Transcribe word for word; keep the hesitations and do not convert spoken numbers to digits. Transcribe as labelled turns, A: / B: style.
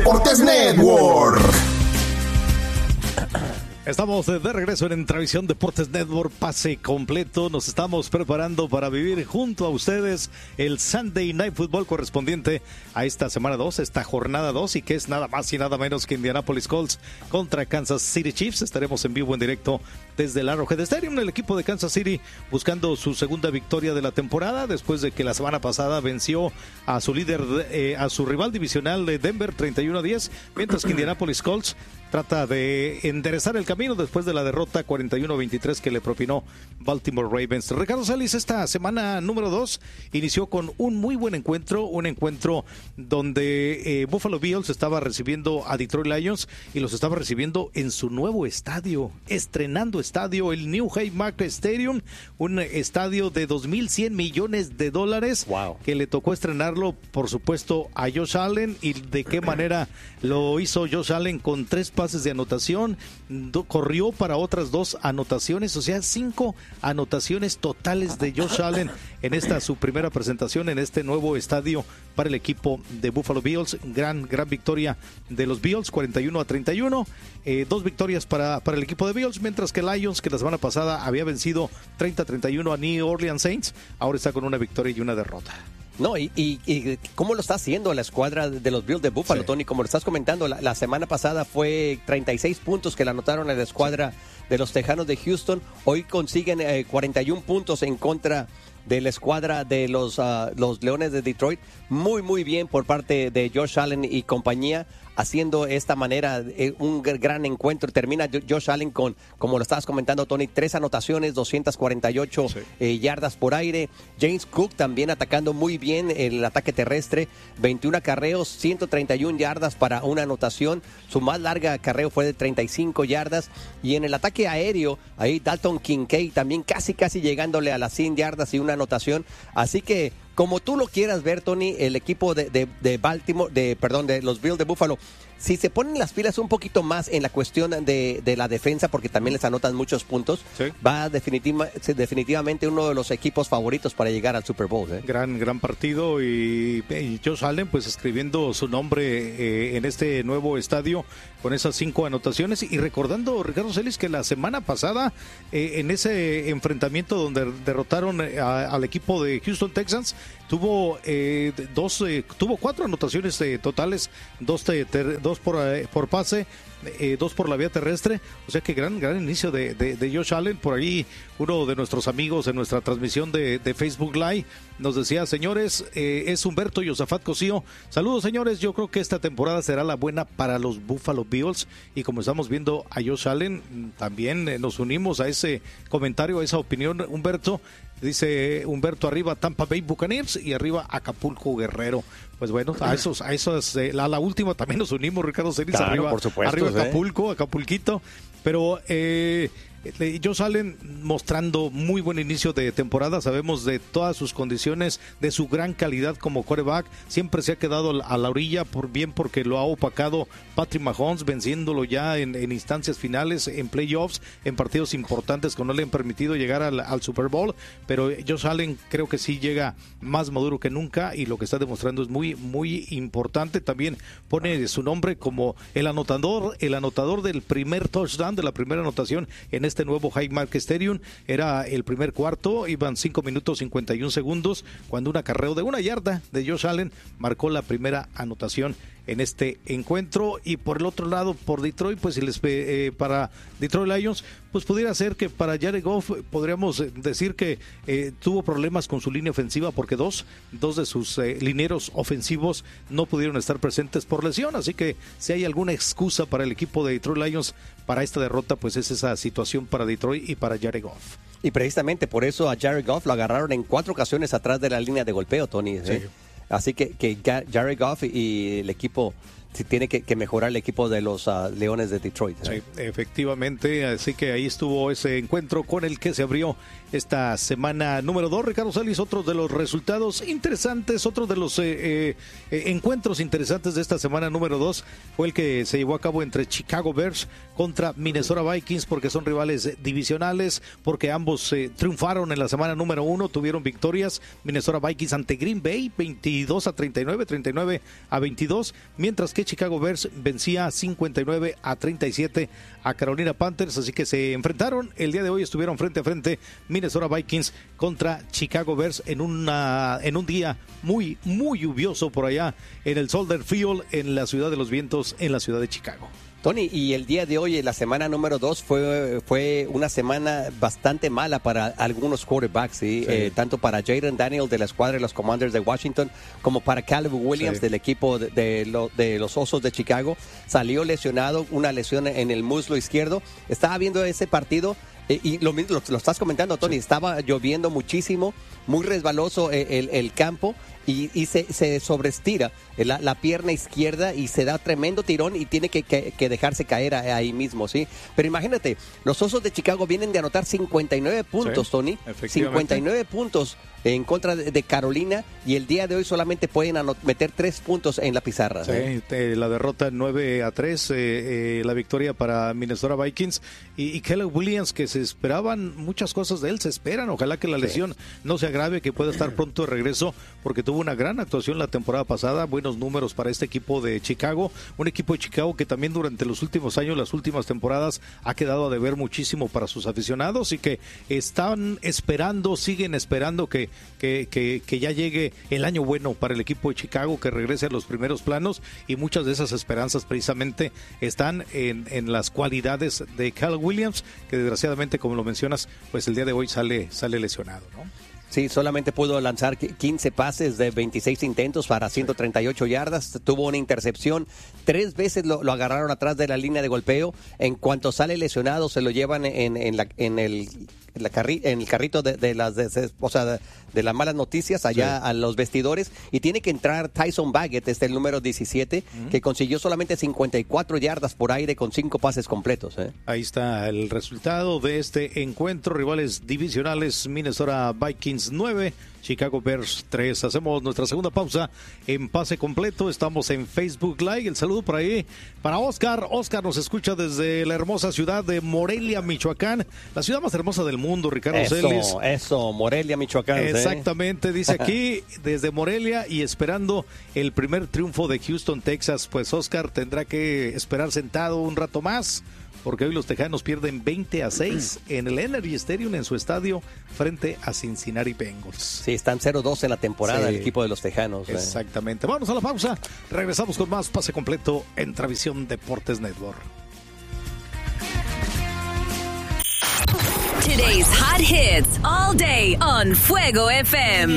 A: Deportes Network.
B: Estamos de regreso en Entravisión Deportes Network, pase completo. Nos estamos preparando para vivir junto a ustedes el Sunday Night Football correspondiente a esta semana dos, esta jornada dos, y que es nada más y nada menos que Indianapolis Colts contra Kansas City Chiefs. Estaremos en vivo, en directo desde el Arrowhead Stadium. El equipo de Kansas City buscando su segunda victoria de la temporada después de que la semana pasada venció a su líder, eh, a su rival divisional de Denver treinta y uno a diez, mientras que Indianapolis Colts trata de enderezar el camino después de la derrota cuarenta y uno a veintitrés que le propinó Baltimore Ravens. Ricardo Celis, esta semana número dos inició con un muy buen encuentro, un encuentro donde eh, Buffalo Bills estaba recibiendo a Detroit Lions y los estaba recibiendo en su nuevo estadio, estrenando estadio, el New Haymarket Stadium, un estadio de dos mil cien millones de dólares.
C: Wow. Que
B: le tocó estrenarlo, por supuesto, a Josh Allen. ¿Y de qué manera lo hizo Josh Allen? Con tres pases de anotación, do, corrió para otras dos anotaciones, o sea, cinco anotaciones totales de Josh Allen en esta su primera presentación en este nuevo estadio para el equipo de Buffalo Bills. Gran, gran victoria de los Bills, cuarenta y uno a treinta y uno, eh, dos victorias para, para el equipo de Bills, mientras que Lions, que la semana pasada había vencido treinta a treinta y uno a New Orleans Saints, ahora está con una victoria y una derrota.
C: No, y, y, y cómo lo está haciendo la escuadra de los Bills de Buffalo, sí. Tony, como lo estás comentando, la, la semana pasada fue treinta y seis puntos que le anotaron a la escuadra sí. de los Tejanos de Houston. Hoy consiguen eh, cuarenta y uno puntos en contra de la escuadra de los, uh, los Leones de Detroit. Muy, muy bien por parte de Josh Allen y compañía, haciendo esta manera eh, un gran encuentro. Termina Josh Allen con, como lo estabas comentando, Tony, tres anotaciones, doscientas cuarenta y ocho sí. eh, yardas por aire. James Cook también atacando muy bien el ataque terrestre, veintiún acarreos, ciento treinta y una yardas para una anotación. Su más larga acarreo fue de treinta y cinco yardas. Y en el ataque aéreo, ahí Dalton Kincaid también casi, casi llegándole a las cien yardas y una anotación. Así que, como tú lo quieras ver, Tony, el equipo de, de, de Baltimore, de perdón, de los Bills de Buffalo, si se ponen las pilas un poquito más en la cuestión de, de la defensa, porque también les anotan muchos puntos, sí. va definitiva, definitivamente uno de los equipos favoritos para llegar al Super Bowl. ¿eh?
B: Gran, gran partido y, y Josh Allen pues escribiendo su nombre eh, en este nuevo estadio con esas cinco anotaciones, y recordando, Ricardo Celis, que la semana pasada eh, en ese enfrentamiento donde derrotaron a, al equipo de Houston Texans, tuvo eh, dos, eh, tuvo cuatro anotaciones eh, totales, dos, te, ter, dos por, eh, por pase, eh, dos por la vía terrestre, o sea que gran, gran inicio de, de, de Josh Allen. Por ahí uno de nuestros amigos en nuestra transmisión de, de Facebook Live nos decía, señores, eh, es Humberto Yosafat Cosío, saludos señores, yo creo que esta temporada será la buena para los Buffalo Bills, y como estamos viendo a Josh Allen, también eh, nos unimos a ese comentario, a esa opinión, Humberto. Dice Humberto, arriba Tampa Bay Buccaneers y arriba Acapulco Guerrero. Pues bueno, a esos, a esos, eh, la, la última también nos unimos, Ricardo Celis,
C: claro,
B: arriba,
C: por supuesto,
B: arriba
C: ¿eh?
B: Acapulco, Acapulquito, pero eh, ellos salen mostrando muy buen inicio de temporada. Sabemos de todas sus condiciones, de su gran calidad como quarterback. Siempre se ha quedado a la orilla, por bien porque lo ha opacado Patrick Mahomes, venciéndolo ya en, en instancias finales, en playoffs, en partidos importantes que no le han permitido llegar al, al Super Bowl. Pero Josh Allen creo que sí llega más maduro que nunca, y lo que está demostrando es muy, muy importante. También pone su nombre como el anotador, el anotador del primer touchdown, de la primera anotación en este nuevo Haymarket Stadium. Era el primer cuarto, iban cinco minutos cincuenta y un segundos, cuando un acarreo de una yarda de Josh Allen marcó la primera anotación en este encuentro. Y por el otro lado, por Detroit, pues si les, eh, para Detroit Lions, pues pudiera ser que para Jared Goff podríamos decir que eh, tuvo problemas con su línea ofensiva, porque dos, dos de sus eh, linieros ofensivos no pudieron estar presentes por lesión. Así que si hay alguna excusa para el equipo de Detroit Lions para esta derrota, pues es esa situación para Detroit y para Jared Goff.
C: Y precisamente por eso a Jared Goff lo agarraron en cuatro ocasiones atrás de la línea de golpeo, Tony. ¿eh? Sí. Así que, que Jared Goff y el equipo, si tiene que, que mejorar el equipo de los uh, Leones de Detroit. ¿eh?
B: Sí, efectivamente, así que ahí estuvo ese encuentro con el que se abrió esta semana número dos. Ricardo Celis, otro de los resultados interesantes, otro de los eh, eh, encuentros interesantes de esta semana número dos fue el que se llevó a cabo entre Chicago Bears contra Minnesota Vikings, porque son rivales divisionales, porque ambos eh, triunfaron en la semana número uno, tuvieron victorias. Minnesota Vikings ante Green Bay, veintidós a treinta y nueve, treinta y nueve a veintidós, mientras que que Chicago Bears vencía cincuenta y nueve a treinta y siete a Carolina Panthers, así que se enfrentaron. El día de hoy estuvieron frente a frente Minnesota Vikings contra Chicago Bears en, una, en un día muy, muy lluvioso por allá en el Soldier Field, en la ciudad de los vientos, en la ciudad de Chicago.
C: Tony, y el día de hoy, la semana número dos, fue, fue una semana bastante mala para algunos quarterbacks, ¿sí? Sí. Eh, tanto para Jayden Daniels de la escuadra de los Commanders de Washington, como para Caleb Williams sí. del equipo de, de, lo, de los Osos de Chicago. Salió lesionado, una lesión en el muslo izquierdo. Estaba viendo ese partido. Eh, y lo, lo, lo estás comentando, Tony, sí. Estaba lloviendo muchísimo, muy resbaloso el, el, el campo y, y se, se sobreestira la, la pierna izquierda y se da tremendo tirón y tiene que, que, que dejarse caer ahí mismo, ¿sí? Pero imagínate, los Osos de Chicago vienen de anotar cincuenta y nueve puntos, sí, Tony, cincuenta y nueve puntos en contra de, de Carolina, y el día de hoy solamente pueden meter tres puntos en la pizarra.
B: Sí, ¿eh? La derrota nueve a tres, eh, eh, la victoria para Minnesota Vikings y, y Caleb Williams, que se esperaban muchas cosas de él, se esperan, ojalá que la lesión sí. no se agrave, que pueda estar pronto de regreso, porque tuvo una gran actuación la temporada pasada, buenos números para este equipo de Chicago, un equipo de Chicago que también durante los últimos años, las últimas temporadas, ha quedado a deber muchísimo para sus aficionados y que están esperando, siguen esperando que Que, que, que ya llegue el año bueno para el equipo de Chicago, que regrese a los primeros planos, y muchas de esas esperanzas precisamente están en, en las cualidades de Caleb Williams, que desgraciadamente, como lo mencionas, pues el día de hoy sale, sale lesionado, ¿no?
C: Sí, solamente pudo lanzar quince pases de veintiséis intentos para ciento treinta y ocho yardas, tuvo una intercepción, tres veces lo, lo agarraron atrás de la línea de golpeo. En cuanto sale lesionado, se lo llevan en, en, la, en el... En, la carri en el carrito de, de las de, o sea, de, de las malas noticias allá sí. a los vestidores, y tiene que entrar Tyson Baggett, este el número diecisiete, uh-huh. que consiguió solamente cincuenta y cuatro yardas por aire con cinco pases completos. ¿eh?
B: Ahí está el resultado de este encuentro, rivales divisionales, Minnesota Vikings nueve, Chicago Bears tres. Hacemos nuestra segunda pausa en Pase Completo. Estamos en Facebook Live. El saludo por ahí para Oscar. Oscar nos escucha desde la hermosa ciudad de Morelia, Michoacán, la ciudad más hermosa del mundo, Ricardo
C: eso,
B: Celis.
C: Eso, Morelia, Michoacán.
B: Exactamente,
C: ¿eh?
B: dice aquí desde Morelia y esperando el primer triunfo de Houston, Texas. Pues Oscar tendrá que esperar sentado un rato más, porque hoy los tejanos pierden veinte a seis en el Energy Stadium, en su estadio, frente a Cincinnati Bengals.
C: Sí, están cero dos en la temporada sí, el equipo de los tejanos.
B: Exactamente. Eh. Vamos a la pausa. Regresamos con más Pase Completo en Travisión Deportes Network.
A: Today's hot hits all day on Fuego F M.